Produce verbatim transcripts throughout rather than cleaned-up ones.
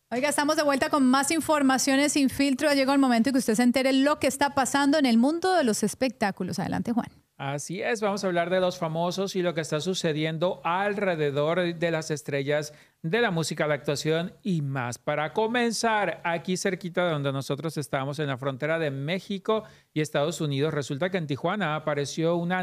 Oiga, estamos de vuelta con más informaciones sin filtro. Llegó el momento en que usted se entere lo que está pasando en el mundo de los espectáculos. Adelante, Juan. Así es, vamos a hablar de los famosos y lo que está sucediendo alrededor de las estrellas de la música, la actuación y más. Para comenzar, aquí cerquita de donde nosotros estamos, en la frontera de México y Estados Unidos, resulta que en Tijuana apareció una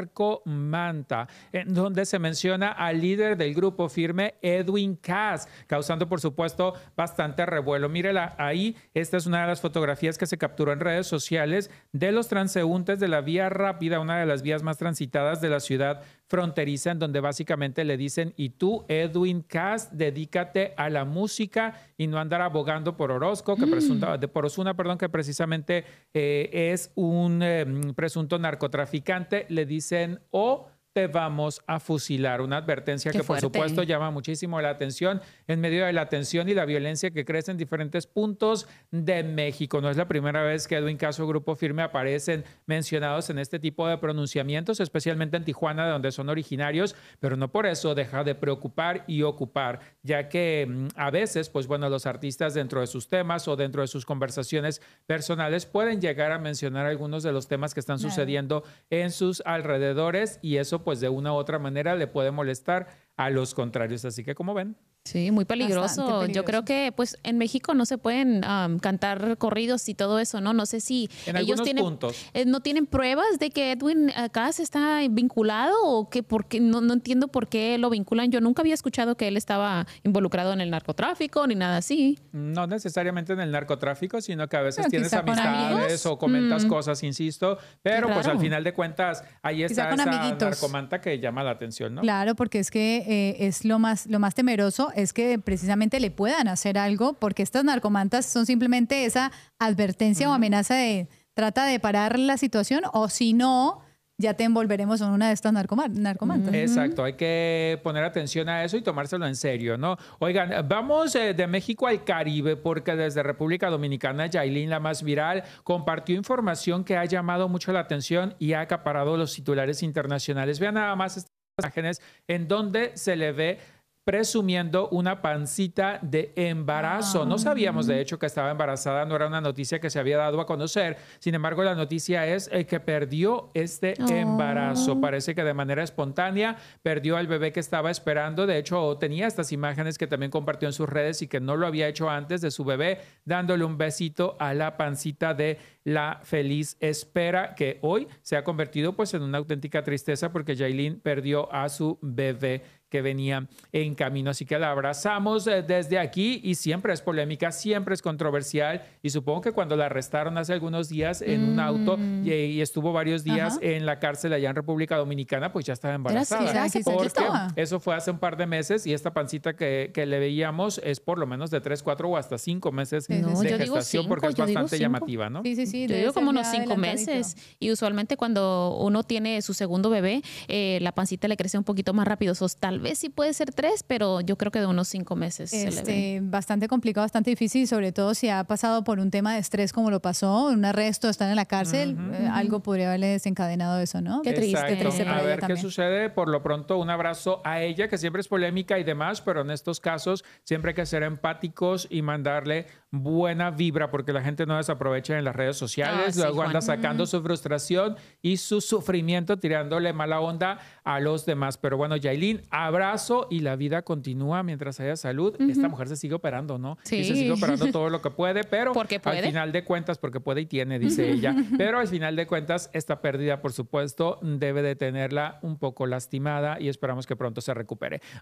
narcomanta en donde se menciona al líder del grupo firme, Edwin Cass, causando, por supuesto, bastante revuelo. Mírela ahí, esta es una de las fotografías que se capturó en redes sociales de los transeúntes de la vía rápida, una de las vías más transitadas de la ciudad fronteriza, en donde básicamente le dicen: y tú, Edwin Cass, dedícate a la música y no andar abogando por Orozco, que mm. presunta, de por Ozuna, perdón, que precisamente eh, es un eh, presunto narcotraficante. Le dicen: o te vamos a fusilar. Una advertencia Qué que fuerte. Por supuesto llama muchísimo la atención en medio de la tensión y la violencia que crece en diferentes puntos de México. No es la primera vez que Edwin Cass o Grupo Firme aparecen mencionados en este tipo de pronunciamientos, especialmente en Tijuana, de donde son originarios, pero no por eso deja de preocupar y ocupar, ya que a veces, pues bueno, los artistas dentro de sus temas o dentro de sus conversaciones personales pueden llegar a mencionar algunos de los temas que están sucediendo en sus alrededores, y eso pues de una u otra manera le puede molestar a los contrarios. Así que, como ven, sí, muy peligroso. peligroso. Yo creo que pues en México no se pueden um, cantar corridos y todo eso, ¿no? No sé si en ellos tienen, puntos. Eh, no tienen pruebas de que Edwin Cass está vinculado, o que porque no, no entiendo por qué lo vinculan. Yo nunca había escuchado que él estaba involucrado en el narcotráfico ni nada así. No necesariamente en el narcotráfico, sino que a veces pero tienes amistades o comentas mm. cosas, insisto, pero pues al final de cuentas ahí está esa amiguitos. narcomanta que llama la atención, ¿no? Claro, porque es que eh, es lo más, lo más temeroso es que precisamente le puedan hacer algo, porque estas narcomantas son simplemente esa advertencia uh-huh. o amenaza de trata de parar la situación, o si no, ya te envolveremos en una de estas narcomantas. Exacto, hay que poner atención a eso y tomárselo en serio, ¿no? Oigan, vamos eh, de México al Caribe, porque desde República Dominicana, Yailin, la más viral, compartió información que ha llamado mucho la atención y ha acaparado los titulares internacionales. Vean nada más estas imágenes en donde se le ve presumiendo una pancita de embarazo. No sabíamos, de hecho, que estaba embarazada, no era una noticia que se había dado a conocer. Sin embargo, la noticia es eh, que perdió este oh. embarazo. Parece que de manera espontánea perdió al bebé que estaba esperando. De hecho, tenía estas imágenes que también compartió en sus redes y que no lo había hecho antes, de su bebé dándole un besito a la pancita de la feliz espera, que hoy se ha convertido pues en una auténtica tristeza, porque Yailin perdió a su bebé que venía en camino. Así que la abrazamos desde aquí, y siempre es polémica, siempre es controversial, y supongo que cuando la arrestaron hace algunos días en mm. un auto y, y estuvo varios días Ajá. en la cárcel allá en República Dominicana, pues ya estaba embarazada. Sí, porque estaba. eso fue hace un par de meses, y esta pancita que, que le veíamos es por lo menos de tres, cuatro o hasta cinco meses no, de gestación, cinco, porque es bastante llamativa, ¿no? Sí, sí, sí. Yo digo como unos cinco meses, y usualmente cuando uno tiene su segundo bebé, eh, la pancita le crece un poquito más rápido. So, tal vez sí puede ser tres, pero yo creo que de unos cinco meses este, se le ve. Bastante complicado, bastante difícil, sobre todo si ha pasado por un tema de estrés como lo pasó, un arresto, estar en la cárcel, uh-huh. eh, algo podría haberle desencadenado eso, ¿no? Qué triste. Qué triste a ver también. qué sucede. Por lo pronto, un abrazo a ella, que siempre es polémica y demás, pero en estos casos siempre hay que ser empáticos y mandarle buena vibra, porque la gente no desaprovecha en las redes sociales, ah, sí, luego Juan. anda sacando uh-huh. su frustración y su sufrimiento, tirándole mala onda a los demás. Pero bueno, Yailin, abrazo, y la vida continúa mientras haya salud. Uh-huh. Esta mujer se sigue operando, ¿no? Sí. Y se sigue operando todo lo que puede, pero ¿Por qué puede? al final de cuentas, porque puede y tiene, dice ella, pero al final de cuentas, esta pérdida, por supuesto, debe de tenerla un poco lastimada, y esperamos que pronto se recupere.